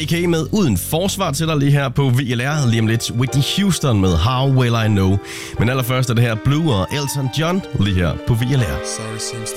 MGK med Uden Forsvar til dig lige her på VLR. Lige om lidt Whitney Houston med How Will I Know. Men allerførst er det her Blue og Elton John lige her på VLR. Sorry seems